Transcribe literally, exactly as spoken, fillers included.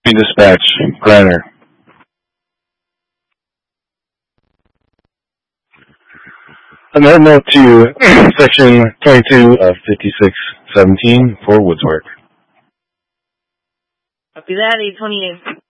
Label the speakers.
Speaker 1: Dispatch, Griner. Another note to Section twenty-two of fifty-six seventeen for Woodsworth.
Speaker 2: Copy that, eight twenty-eight.